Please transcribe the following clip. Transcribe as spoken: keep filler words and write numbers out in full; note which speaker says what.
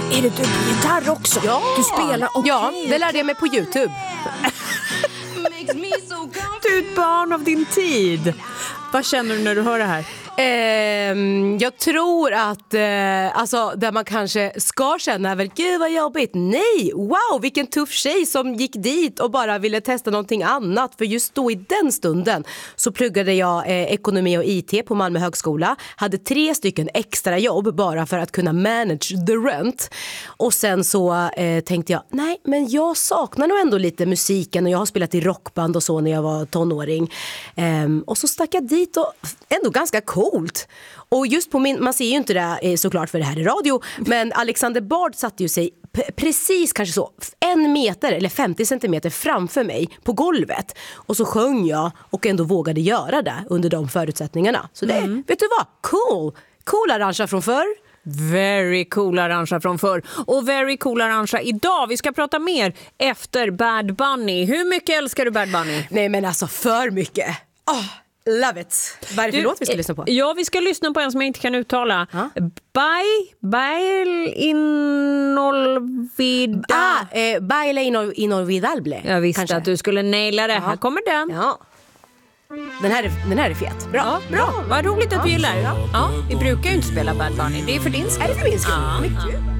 Speaker 1: Är det du på gitarr också?
Speaker 2: Ja.
Speaker 1: Du spelar och
Speaker 2: Ja, det lärde jag mig på YouTube.
Speaker 1: Du är ett barn av din tid. Vad känner du när du hör det här?
Speaker 2: Eh, jag tror att eh, alltså, där man kanske ska känna väl, gud vad jobbigt. Nej, wow, vilken tuff tjej som gick dit och bara ville testa någonting annat. För just då i den stunden så pluggade jag eh, ekonomi och I T på Malmö högskola. Hade tre stycken extra jobb bara för att kunna manage the rent. Och sen så eh, tänkte jag, nej men jag saknar nog ändå lite musiken. Och jag har spelat i rockband och så när jag var tonåring. eh, Och så stack jag dit och ändå ganska coolt. Och just på min, man ser ju inte det såklart för det här är radio, men Alexander Bard satte ju sig p- precis kanske så en meter eller femtio centimeter framför mig på golvet. Och så sjöng jag och ändå vågade göra det under de förutsättningarna. Så det, mm. vet du vad? Cool! Cool arrangera från förr.
Speaker 1: Very cool arrangera från förr. Och very cool arrangera idag. Vi ska prata mer efter Bad Bunny. Hur mycket älskar du Bad Bunny?
Speaker 2: Nej men alltså för mycket. Åh! Oh. Love it. Vad är det för låt vi ska lyssna på?
Speaker 1: Ja, vi ska lyssna på en som jag inte kan uttala. Ha? Bai, Bail Inolvidable.
Speaker 2: Ah, eh, Baile inol, Inolvidable.
Speaker 1: Jag visste
Speaker 2: kanske.
Speaker 1: Att du skulle naila det. Ja. Här kommer den.
Speaker 2: Ja. Den här är, den här är fet. Bra.
Speaker 1: Ja, bra. Vad roligt att ja. du gillar. Ja. Ja, vi brukar ju inte spela Bad Bunny. Det är för din skull.
Speaker 2: Är det för min skull?
Speaker 1: Ja.
Speaker 2: Mycket.